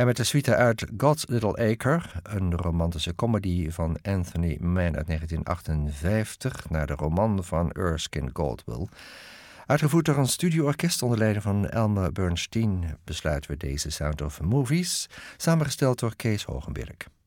En met de suite uit God's Little Acre, een romantische comedy van Anthony Mann uit 1958... naar de roman van Erskine Caldwell. Uitgevoerd door een studioorkest onder leiding van Elmer Bernstein besluiten we deze Sound of Movies, samengesteld door Kees Hogenberg.